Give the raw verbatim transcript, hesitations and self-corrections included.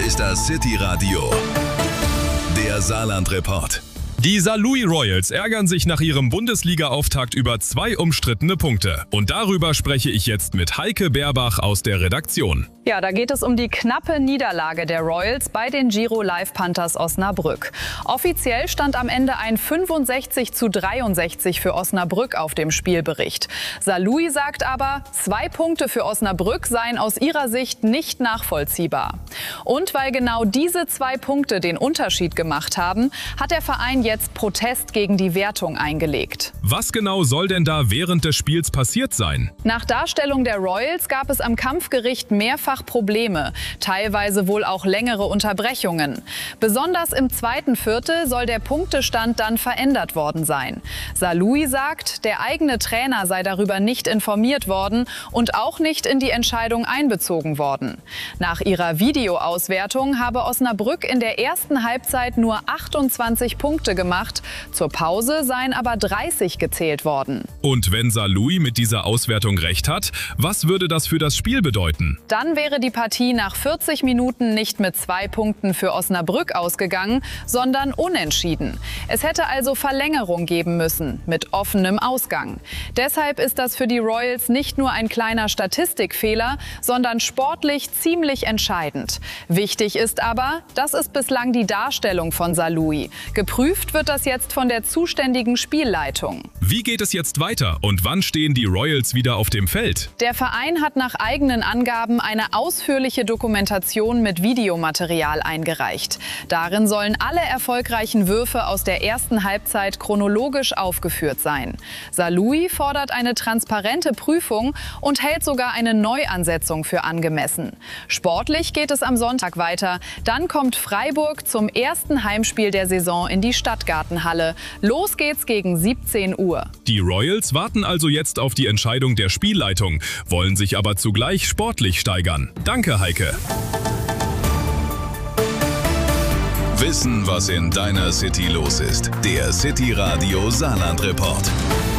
ist das City Radio, der Saarland-Report. Die Saarlouis Royals ärgern sich nach ihrem Bundesliga-Auftakt über zwei umstrittene Punkte. Und darüber spreche ich jetzt mit Heike Berbach aus der Redaktion. Ja, da geht es um die knappe Niederlage der Royals bei den Giro Live Panthers Osnabrück. Offiziell stand am Ende ein fünfundsechzig zu dreiundsechzig für Osnabrück auf dem Spielbericht. Saarlouis sagt aber, zwei Punkte für Osnabrück seien aus ihrer Sicht nicht nachvollziehbar. Und weil genau diese zwei Punkte den Unterschied gemacht haben, hat der Verein jetzt Protest gegen die Wertung eingelegt. Was genau soll denn da während des Spiels passiert sein? Nach Darstellung der Royals gab es am Kampfgericht mehrfach Probleme, teilweise wohl auch längere Unterbrechungen. Besonders im zweiten Viertel soll der Punktestand dann verändert worden sein. Saarlouis sagt, der eigene Trainer sei darüber nicht informiert worden und auch nicht in die Entscheidung einbezogen worden. Nach ihrer Videoauswertung habe Osnabrück in der ersten Halbzeit nur achtundzwanzig Punkte gemacht, zur Pause seien aber dreißig gezählt worden. Und wenn Saarlouis mit dieser Auswertung recht hat, was würde das für das Spiel bedeuten? Dann wäre die Partie nach vierzig Minuten nicht mit zwei Punkten für Osnabrück ausgegangen, sondern unentschieden. Es hätte also Verlängerung geben müssen, mit offenem Ausgang. Deshalb ist das für die Royals nicht nur ein kleiner Statistikfehler, sondern sportlich ziemlich entscheidend. Wichtig ist aber, das ist bislang die Darstellung von Saarlouis. Geprüft wird das jetzt von der zuständigen Spielleitung. Wie geht es jetzt weiter und wann stehen die Royals wieder auf dem Feld? Der Verein hat nach eigenen Angaben eine ausführliche Dokumentation mit Videomaterial eingereicht. Darin sollen alle erfolgreichen Würfe aus der ersten Halbzeit chronologisch aufgeführt sein. Saarlouis fordert eine transparente Prüfung und hält sogar eine Neuansetzung für angemessen. Sportlich geht es am Sonntag weiter. Dann kommt Freiburg zum ersten Heimspiel der Saison in die Stadtgartenhalle. Los geht's gegen siebzehn Uhr. Die Royals warten also jetzt auf die Entscheidung der Spielleitung, wollen sich aber zugleich sportlich steigern. Danke, Heike. Wissen, was in deiner City los ist. Der City Radio Saarland-Report.